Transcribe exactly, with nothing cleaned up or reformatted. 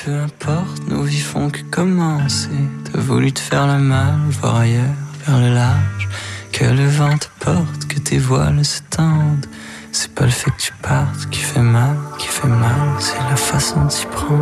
peu importe, nos vies font que commencer. T'as voulu te faire le mal, voir ailleurs, vers le large. Que le vent te porte, que tes voiles se tendent. C'est pas le fait que tu partes qui fait mal, qui fait mal, c'est la façon de s'y prendre.